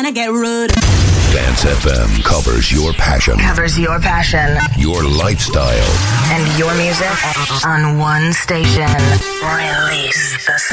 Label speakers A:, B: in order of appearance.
A: to get rude.
B: Dance FM covers your passion.
C: Covers your passion.
B: Your lifestyle.
C: And your music on one station. Release the